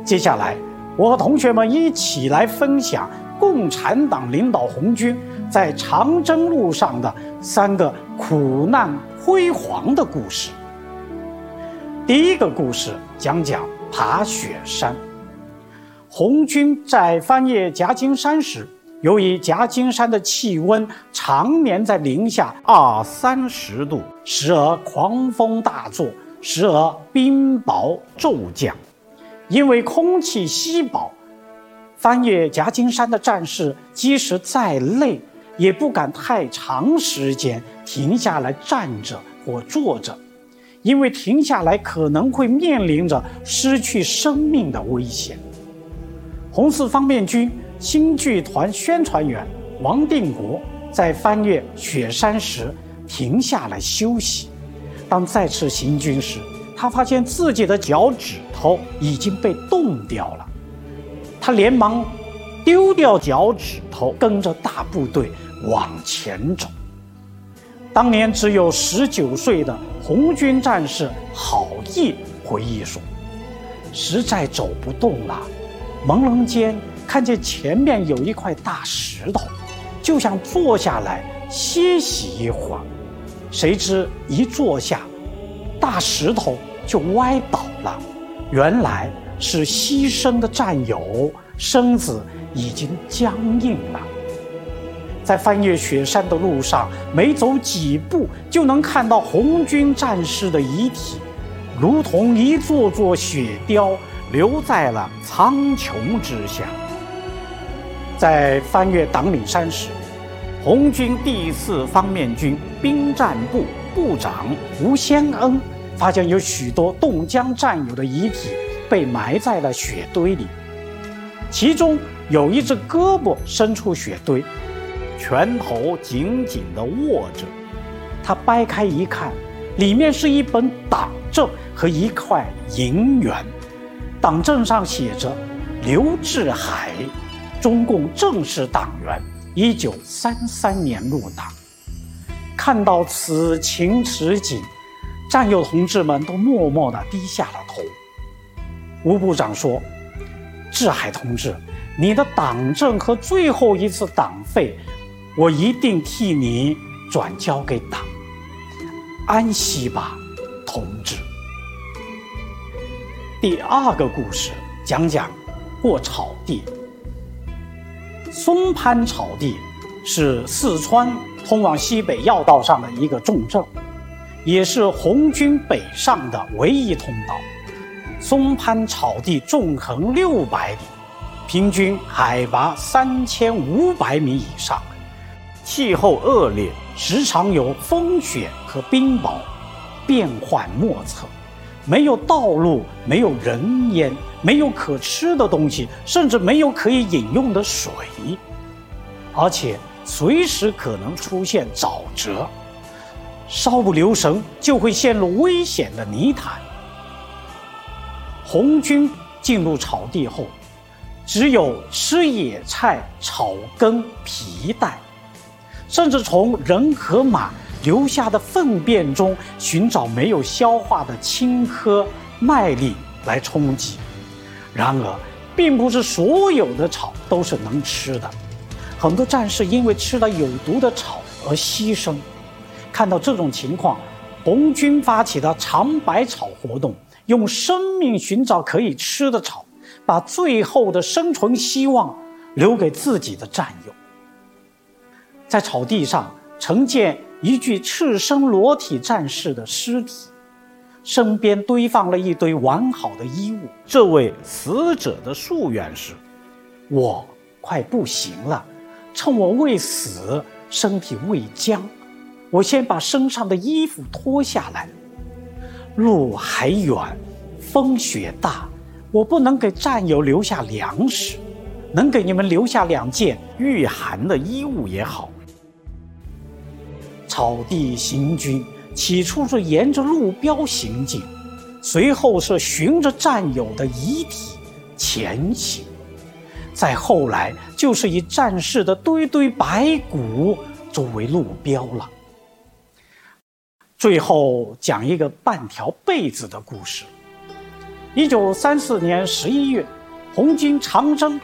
接下来，我和同学们一起来分享共产党领导红军在长征路上的3个苦难辉煌的故事。第一个故事讲爬雪山。红军在翻越夹金山时，由于夹金山的气温常年在零下20-30度，时而狂风大作，时而冰雹骤降。因为空气稀薄，翻越夹金山的战士即使再累，也不敢太长时间停下来站着或坐着，因为停下来可能会面临着失去生命的危险。红四方面军新剧团宣传员王定国在翻越雪山时停下来休息，当再次行军时，他发现自己的脚趾头已经被冻掉了，他连忙丢掉脚趾头，跟着大部队往前走。当年只有19岁的红军战士郝毅回忆说，实在走不动了，朦胧间看见前面有一块大石头，就想坐下来歇息一会儿，谁知一坐下，大石头就歪倒了，原来是牺牲的战友身子已经僵硬了。在翻越雪山的路上，没走几步就能看到红军战士的遗体，如同一座座雪雕留在了苍穹之下。在翻越党岭山时，红军第4方面军兵站部部长吴先恩发现有许多冻僵战友的遗体被埋在了雪堆里，其中有一只胳膊伸出雪堆，拳头紧紧地握着。他掰开一看，里面是一本党证和一块银元。党证上写着刘志海，中共正式党员，1933年入党。看到此情此景，战友同志们都默默地低下了头。吴部长说，志海同志，你的党证和最后一次党费，我一定替你转交给党，安息吧，同志。第2个故事讲过草地。松潘草地是四川通往西北要道上的一个重镇，也是红军北上的唯一通道。松潘草地纵横600里，平均海拔3500米以上，气候恶劣，时常有风雪和冰雹，变幻莫测。没有道路，没有人烟，没有可吃的东西，甚至没有可以饮用的水，而且随时可能出现沼泽，稍不留神就会陷入危险的泥潭。红军进入草地后，只有吃野菜、草根、皮带，甚至从人和马留下的粪便中寻找没有消化的青稞、麦粒来充饥。然而，并不是所有的草都是能吃的，很多战士因为吃了有毒的草而牺牲。看到这种情况，红军发起了尝百草活动，用生命寻找可以吃的草，把最后的生存希望留给自己的战友。在草地上呈见一具赤身裸体战士的尸体，身边堆放了一堆完好的衣物。这位死者的夙愿是，我快不行了，趁我未死，身体未僵，我先把身上的衣服脱下来。路还远，风雪大，我不能给战友留下粮食，能给你们留下2件御寒的衣物也好。草地行军起初是沿着路标行进，随后是循着战友的遗体前行，再后来就是以战士的堆堆白骨作为路标了。最后讲一个半条被子的故事。 1934年11月，红军长征